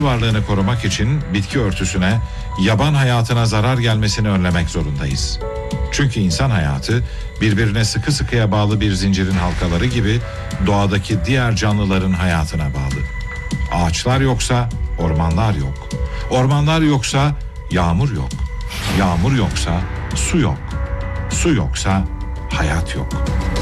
varlığını korumak için bitki örtüsüne, yaban hayatına zarar gelmesini önlemek zorundayız. Çünkü insan hayatı birbirine sıkı sıkıya bağlı bir zincirin halkaları gibi doğadaki diğer canlıların hayatına bağlı. Ağaçlar yoksa ormanlar yok. Ormanlar yoksa yağmur yok. Yağmur yoksa su yok. Su yoksa hayat yok.